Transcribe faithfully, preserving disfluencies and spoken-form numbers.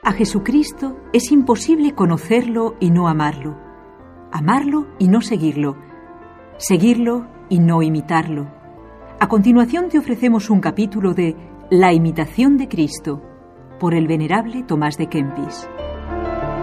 A Jesucristo es imposible conocerlo y no amarlo, amarlo y no seguirlo, seguirlo y no imitarlo. A continuación te ofrecemos un capítulo de La imitación de Cristo, por el venerable Tomás de Kempis.